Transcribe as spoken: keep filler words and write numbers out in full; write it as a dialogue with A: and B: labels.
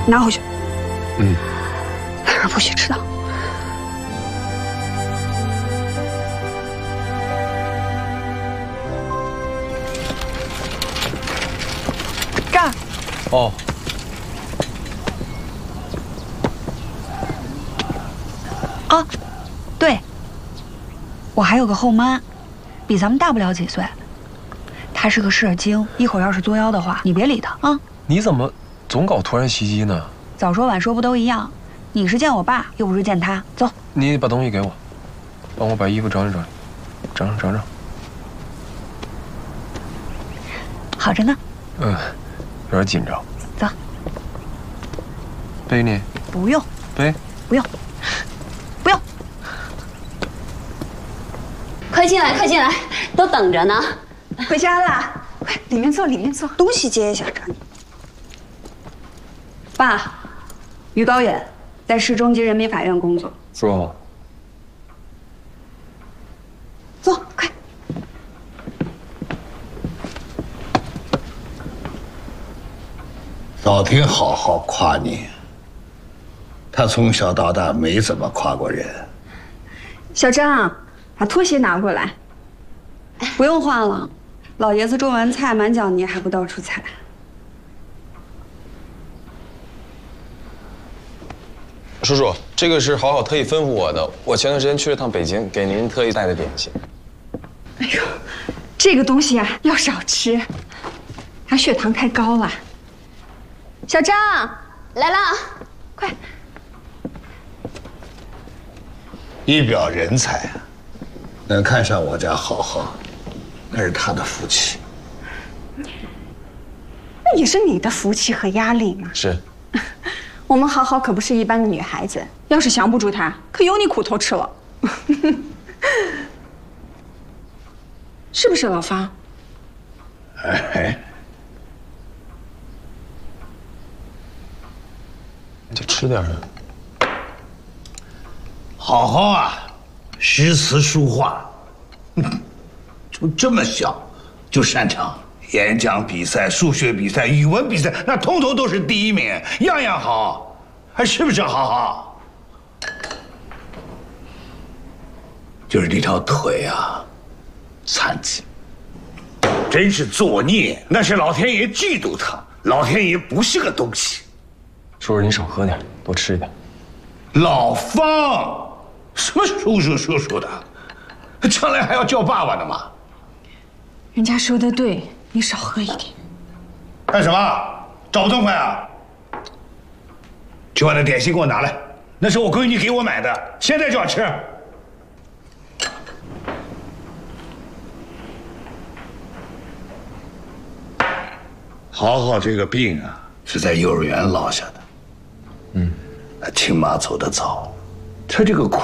A: 拿回去。
B: 嗯。
A: 不许迟到。这儿。
B: 哦。
A: 啊，对，我还有个后妈，比咱们大不了几岁。她是个事儿精，一会儿要是作妖的话，你别理她啊。
B: 你怎么总搞突然袭击呢？
A: 早说晚说不都一样？你是见我爸，又不是见他。走，
B: 你把东西给我，帮我把衣服整理整理，整整整整。
A: 好着呢。
B: 嗯，有点紧张。
A: 走。
B: 背你？
A: 不用。
B: 背？
A: 不用。不用。
C: 快进来，快进来，都等着呢。
A: 回家啦，快里面坐，里面坐，东西接一下，这。爸，于高远在市中级人民法院工作。
B: 坐。
A: 坐，快。
D: 老天好好夸你，他从小到大没怎么夸过人。
A: 小张，把拖鞋拿过来。不用换了，老爷子种完菜满脚泥还不到处踩。
B: 叔叔，这个是好好特意吩咐我的，我前段时间去了趟北京，给您特意带的点心。
A: 哎呦，这个东西啊要少吃，他血糖太高了。小张，
C: 来了，
A: 快！
D: 一表人才，能看上我家好好，那是他的福气。
A: 那也是你的福气和压力嘛。
B: 是。
A: 我们好好可不是一般的女孩子，要是降不住她，可有你苦头吃了。是不是老方？
D: 哎，
B: 你就吃点啊。
D: 好好啊，诗词书画，就这么小就擅长演讲比赛、数学比赛、语文比赛，那通通都是第一名，样样好，还是不是好好？就是这条腿啊，残疾，真是作孽，那是老天爷嫉妒他，老天爷不是个东西。
B: 叔叔，你少喝点，多吃一点。
D: 老方，什么叔叔叔叔的，将来还要叫爸爸的吗？
A: 人家说的对，你少喝一点。
D: 干什么？找不痛快啊？去把那点心给我拿来，那是我闺女给我买的，现在就要吃。好好这个病啊，是在幼儿园落下的。嗯，亲妈走得早，他这个苦